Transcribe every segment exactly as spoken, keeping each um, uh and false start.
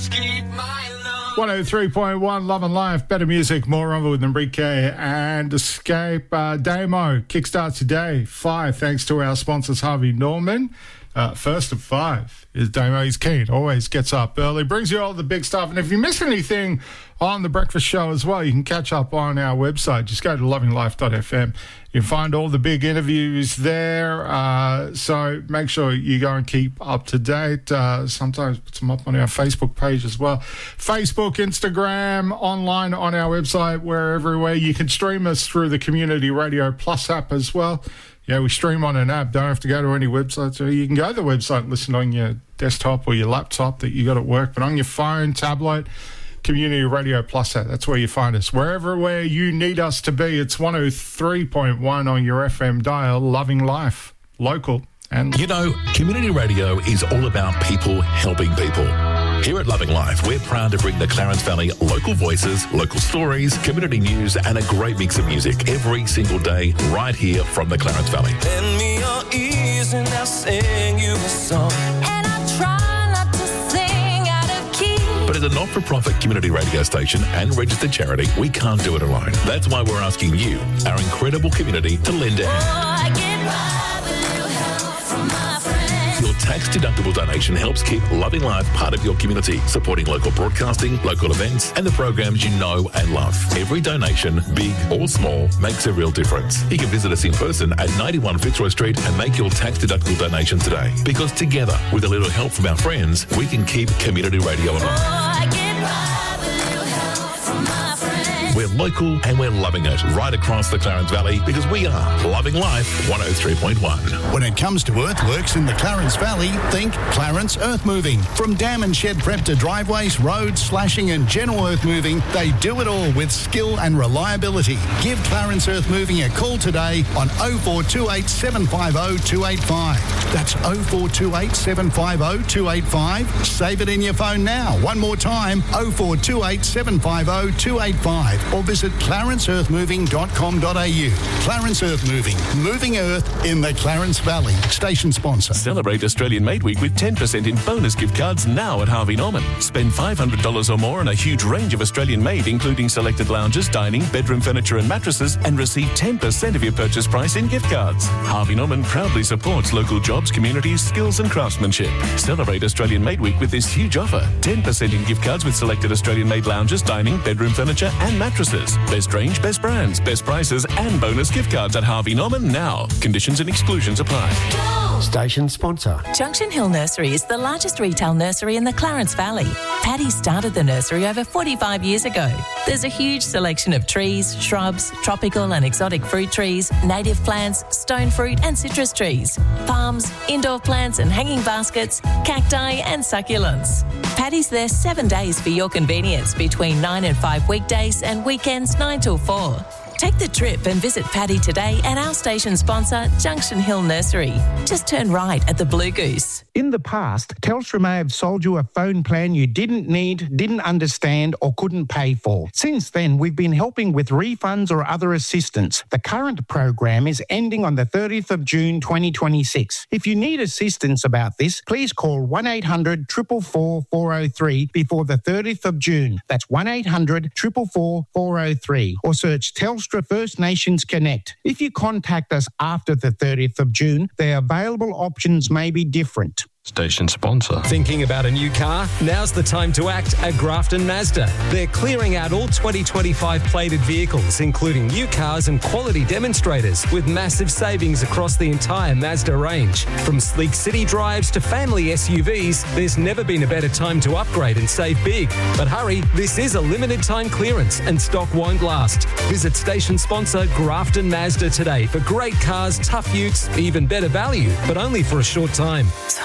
one oh three point one Love and Life, better music, more of it with Enrique and Escape. Uh, Damo kickstarts today, five, thanks to our sponsors Harvey Norman. Uh, first of five is Damo. He's keen, always gets up early, brings you all the big stuff. And if you miss anything on the breakfast show as well, you can catch up on our website. Just go to loving life dot f m. You can find all the big interviews there. Uh, so make sure you go and keep up to date. Uh, sometimes put them up on our Facebook page as well. Facebook, Instagram, online on our website. We're everywhere. You can stream us through the Community Radio Plus app as well. Yeah, we stream on an app. Don't have to go to any website. So you can go to the website and listen on your desktop or your laptop that you got at work. But on your phone, tablet, Community Radio Plus app, that's where you find us. Wherever where you need us to be, it's one oh three point one on your F M dial. Loving life, local. And you know, community radio is all about people helping people. Here at Loving Life, we're proud to bring the Clarence Valley local voices, local stories, community news, and a great mix of music every single day right here from the Clarence Valley. Lend me your ears and I'll sing you a song. And I try not to sing out of key. But as a not-for-profit community radio station and registered charity, we can't do it alone. That's why we're asking you, our incredible community, to lend a hand. Oh, I get by with a little help from my friends. Your tax-deductible donation helps keep Loving Life part of your community, supporting local broadcasting, local events, and the programs you know and love. Every donation, big or small, makes a real difference. You can visit us in person at ninety-one Fitzroy Street and make your tax-deductible donation today. Because together, with a little help from our friends, we can keep community radio alive. Oh, I get by with a little help from my friends. We're local and we're loving it right across the Clarence Valley because we are Loving Life one oh three point one. When it comes to earthworks in the Clarence Valley, think Clarence Earth Moving. From dam and shed prep to driveways, roads, slashing and general earth moving, they do it all with skill and reliability. Give Clarence Earth Moving a call today on oh four two eight, seven five oh, two eight five. That's oh four two eight, seven five oh, two eight five. Save it in your phone now. One more time, oh four two eight, seven five oh, two eight five. Or visit clarence earth moving dot com dot a u. Clarence Earth Moving, moving earth in the Clarence Valley. Station sponsor. Celebrate Australian Made Week with ten percent in bonus gift cards now at Harvey Norman. Spend five hundred dollars or more on a huge range of Australian made, including selected lounges, dining, bedroom furniture and mattresses, and receive ten percent of your purchase price in gift cards. Harvey Norman proudly supports local jobs, communities, skills and craftsmanship. Celebrate Australian Made Week with this huge offer. ten percent in gift cards with selected Australian made lounges, dining, bedroom furniture and mattresses. Best range, best brands, best prices and bonus gift cards at Harvey Norman now. Conditions and exclusions apply. Station sponsor. Junction Hill Nursery is the largest retail nursery in the Clarence Valley. Paddy started the nursery over forty-five years ago. There's a huge selection of trees, shrubs, tropical and exotic fruit trees, native plants, stone fruit and citrus trees, palms, indoor plants and hanging baskets, cacti and succulents. Paddy's there seven days for your convenience between nine and five weekdays and weekends nine till four. Take the trip and visit Paddy today at our station sponsor, Junction Hill Nursery. Just turn right at the Blue Goose. In the past, Telstra may have sold you a phone plan you didn't need, didn't understand or couldn't pay for. Since then, we've been helping with refunds or other assistance. The current program is ending on the thirtieth of June twenty twenty-six. If you need assistance about this, please call one eight hundred, four four four, four oh three before the thirtieth of June. That's one eight hundred, four four four, four oh three or search Telstra First Nations Connect. If you contact us after the thirtieth of June, the available options may be different. Station sponsor. Thinking about a new car? Now's the time to act at Grafton Mazda. They're clearing out all twenty twenty-five plated vehicles, including new cars and quality demonstrators, with massive savings across the entire Mazda range. From sleek city drives to family S U Vs, there's never been a better time to upgrade and save big. But hurry, this is a limited time clearance and stock won't last. Visit station sponsor Grafton Mazda today for great cars, tough utes, even better value, but only for a short time.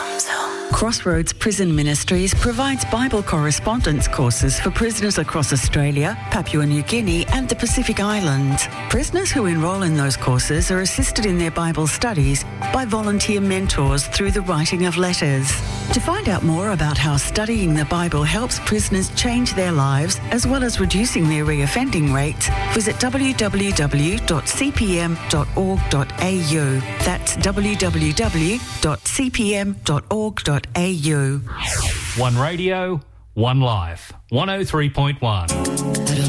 Crossroads Prison Ministries provides Bible correspondence courses for prisoners across Australia, Papua New Guinea and the Pacific Islands. Prisoners who enrol in those courses are assisted in their Bible studies by volunteer mentors through the writing of letters. To find out more about how studying the Bible helps prisoners change their lives as well as reducing their reoffending rates, visit w w w dot c p m dot org dot a u. That's w w w dot c p m dot org dot a u. One Radio, One Life, one oh three point one.